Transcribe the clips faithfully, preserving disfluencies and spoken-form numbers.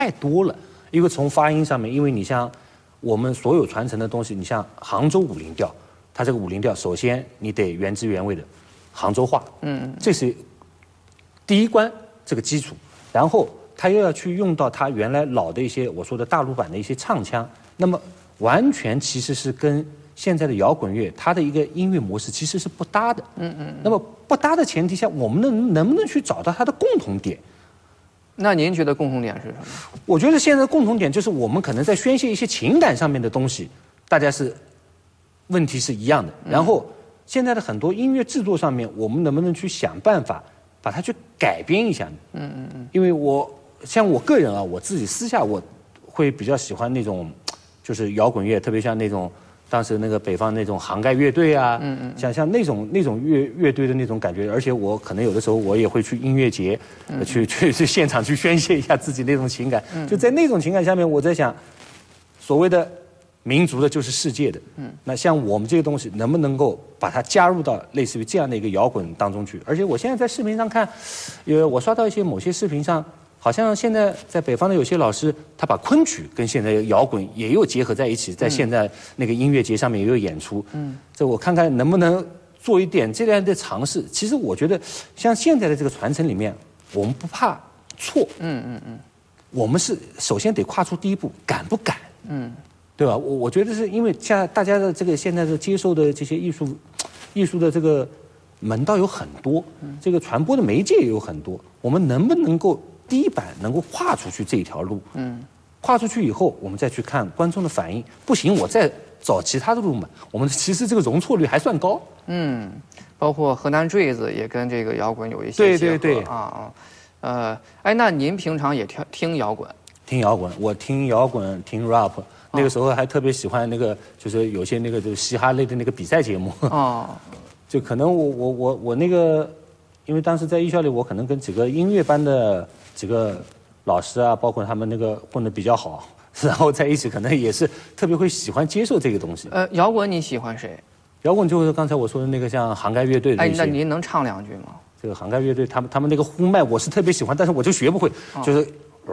太多了。一个从发音上面，因为你像我们所有传承的东西，你像杭州五零调，它这个五零调，首先你得原汁原味的杭州话，嗯，这是第一关这个基础，然后他又要去用到他原来老的一些我说的大陆版的一些唱腔，那么完全其实是跟现在的摇滚乐它的一个音乐模式其实是不搭的，嗯嗯。那么不搭的前提下，我们能能不能去找到它的共同点？ 那您觉得共同点是什么？ 我觉得现在的共同点就是我们可能在宣泄一些情感上面的东西，大家是问题是一样的。然后现在的很多音乐制作上面，我们能不能去想办法把它去改编一下呢？嗯嗯嗯。因为我像我个人啊，我自己私下我会比较喜欢那种就是摇滚乐，特别像那种当时那个北方那种杭盖乐队啊，嗯嗯，像像那种那种乐乐队的那种感觉，而且我可能有的时候我也会去音乐节，嗯、去去去现场去宣泄一下自己那种情感。嗯、就在那种情感下面，我在想，所谓的民族的就是世界的，嗯，那像我们这个东西能不能够把它加入到类似于这样的一个摇滚当中去？而且我现在在视频上看，呃，我刷到一些某些视频上。好像现在在北方的有些老师，他把昆曲跟现在摇滚也有结合在一起，在现在那个音乐节上面也有演出。嗯，这我看看能不能做一点这样的尝试。其实我觉得，像现在的这个传承里面，我们不怕错。嗯嗯嗯，我们是首先得跨出第一步，敢不敢？嗯，对吧？我我觉得是因为像大家的这个现在的接受的这些艺术，艺术的这个门道有很多，这个传播的媒介也有很多，我们能不能够？第一版能够跨出去这一条路，嗯，跨出去以后，我们再去看观众的反应。不行，我再找其他的路嘛。我们其实这个容错率还算高， 嗯，包括河南坠子也跟这个摇滚有一些结合， 对对对啊啊，呃，哎，那您平常也听听摇滚？ 听摇滚，我听摇滚，听 rap， 那个时候还特别喜欢那个，就是有些那个就是嘻哈类的那个比赛节目，哦，就可能我我我我那个，因为当时在艺校里，我可能跟几个音乐班的。几个老师啊，包括他们那个混得比较好，然后在一起，可能也是特别会喜欢接受这个东西。 呃，摇滚你喜欢谁？ 摇滚就是刚才我说的那个像杭盖乐队的。 哎，那您能唱两句吗？ 这个杭盖乐队，他们他们那个呼麦我是特别喜欢，但是我就学不会，哦、就是，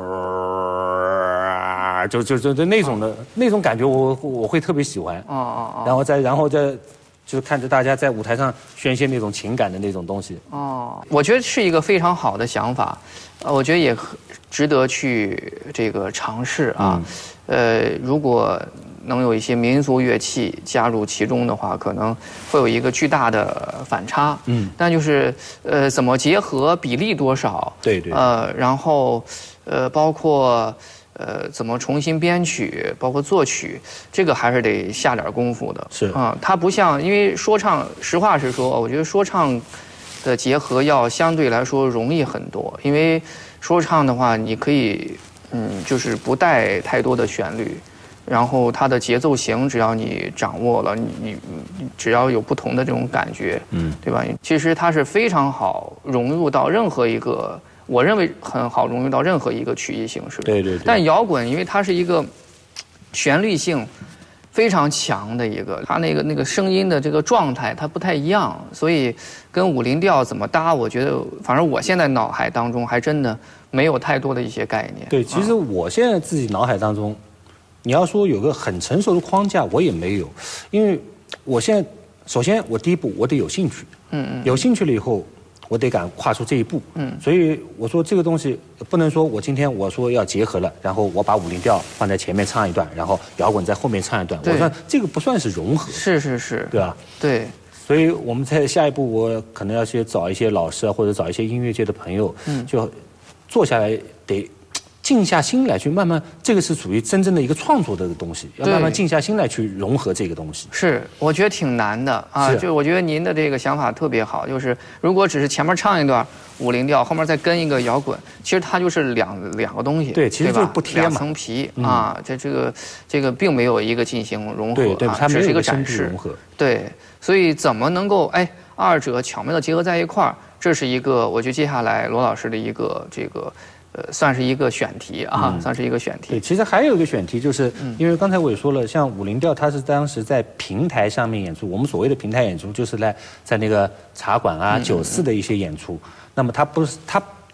呃，就就就就那种的、哦、那种感觉我，我我会特别喜欢。哦哦哦。然后再然后再。就看着大家在舞台上宣泄那种情感的那种东西。 哦，我觉得是一个非常好的想法，呃，我觉得也值得去这个尝试啊。嗯、呃，如果能有一些民族乐器加入其中的话，可能会有一个巨大的反差。嗯，但就是呃，怎么结合，比例多少？ 对对。 呃，然后呃，包括。呃，怎么重新编曲，包括作曲，这个还是得下点功夫的。 是啊、嗯，它不像，因为说唱，实话实说，我觉得说唱的结合要相对来说容易很多。因为说唱的话，你可以，嗯，就是不带太多的旋律，然后它的节奏型，只要你掌握了，你你你只要有不同的这种感觉，嗯，对吧？其实它是非常好融入到任何一个。我认为很好融入到任何一个曲艺形式。 对对对。 但摇滚，因为它是一个旋律性非常强的一个，它那个那个声音的这个状态它不太一样，所以跟五零调怎么搭，我觉得反正我现在脑海当中还真的没有太多的一些概念。 对，其实我现在自己脑海当中，你要说有个很成熟的框架，我也没有，因为我现在首先我第一步我得有兴趣，嗯嗯，有兴趣了以后。我得敢跨出这一步，嗯，所以我说这个东西不能说我今天我说要结合了，然后我把五零调放在前面唱一段，然后摇滚在后面唱一段，我说这个不算是融合， 是是是， 对吧？ 对， 所以我们在下一步，我可能要去找一些老师啊，或者找一些音乐界的朋友，嗯，就坐下来得静下心来去慢慢，这个是属于真正的一个创作的东西，要慢慢静下心来去融合这个东西。 是，我觉得挺难的啊。就我觉得您的这个想法特别好，就是如果只是前面唱一段五零调，后面再跟一个摇滚，其实它就是两两个东西。 对，其实就是不贴嘛， 两层皮、嗯、啊。这这个这个并没有一个进行融合， 对对， 啊、 它只是一个展示。 融合。 对，所以怎么能够哎二者巧妙的结合在一块儿，这是一个我觉得接下来罗老师的一个这个。呃，算是一个选题啊，嗯、算是一个选题。 对，其实还有一个选题，就是因为刚才我也说了，像五零调，它是当时在平台上面演出。我们所谓的平台演出，就是来在那个茶馆啊、酒肆的一些演出。那么它不是它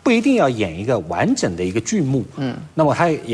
不一定要演一个完整的一个剧目，嗯，那么他也